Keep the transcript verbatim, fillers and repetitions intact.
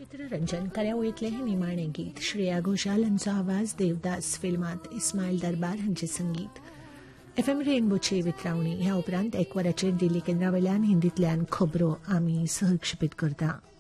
चित्ररंजन कार्यावळीतले हे निमाणे गीत श्रेया घोषाल हांचो आवाज देवदास फिल्मात इस्माईल दरबार हांचे संगीत एफ एम रेनबोची वितरावणी ह्या उपरांत एक वराचेर दिल्ली केंद्रा वयल्यान हिंदींतल्यान खबरो आमी सहक्षेपीत करता.